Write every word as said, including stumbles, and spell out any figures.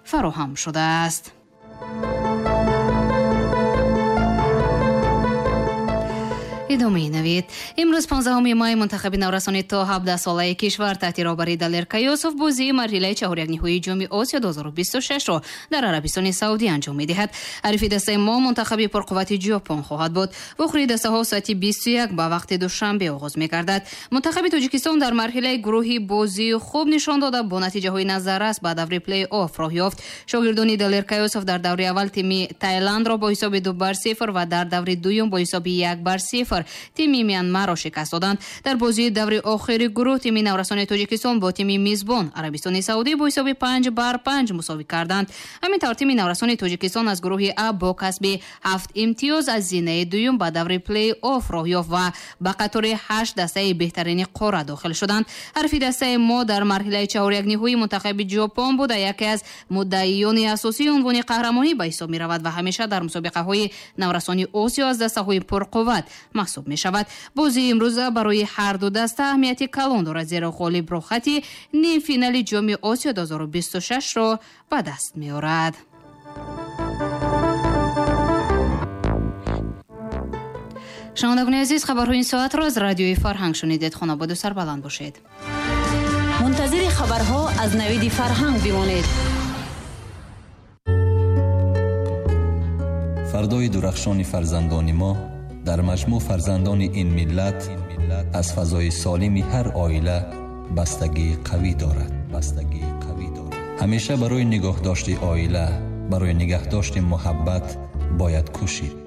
фароҳам шудааст. идомаи навид. имрӯз понздаҳуми май мунтахаби наврасони то ҳабдаҳ солаи кишвар таҳти роҳбарии Далер Кайёсов бозии марҳилаи чаҳорякниҳои ҷоми Осиё дуҳазору бисту шашро дар Арабистони Саудӣ анҷом медиҳад. ҳарифи дастаи мо мунтахаби пурқуввати Ҷопон хоҳад буд. вохӯри дастаҳо соати бисту як ба вақти душанбе оғоз мегардад. мунтахаби Тоҷикистон дар марҳилаи гурӯҳи бозии хуб нишон дода бо натиҷаҳои назаррас ба даври плей-офф роҳ ёфт. шогирдони Далер Кайёсов дар даври аввал тими Таиландро бо ҳисоби ду бар сифр ва дар даври дуюм бо ҳисоби як бар сифр тими Мянмаро шикаст доданд. дар бозии даври охири гурӯҳ тими наврасони Тоҷикистон бо тими мизбон Арабистони Саудӣ бо ҳисоби панҷ бар панҷ мусовӣ карданд. ҳамин тавр тими наврасони Тоҷикистон аз гурӯҳи А бо касби ҳафт имтиёз аз зинаи дуюм ба даври плей-офф роҳ ёфт ва ба қатори ҳашт дастаи беҳтарини қора дохил шуданд. ҳарфи дастаи мо дар марҳилаи чаҳорякниҳои мунтахаби Ҷопон буда яке аз муддаиёни асосии унвони қаҳрамонӣ ба ҳисоб меравад ва ҳамеша дар мусобиқаҳои наврасони Осиё аз дастаҳои пурқувват маҳсуб мешавад. бозии имрӯз барои ҳарду даста аҳамияти калон дорад, зеро ғолиб рохати нимфинали ҷоми Осиё дуҳазору бисту шашро ба даст меорад. шунавандагони азиз, хабарҳои ин соатро аз радиои Фарҳанг шунидед. хонободу сарбаланд бошед. мунтазири хабарҳо аз навиди Фарҳанг бимонед. фардои дурахшони фарзандони мо дар маҷмӯъ фарзандони ин миллат аз фазои солими ҳар оила бастагии қавӣ дорад. бастагии қавӣ дорад. ҳамеша барои нигоҳдошти оила, барои нигаҳдошти муҳаббат бояд кӯшид.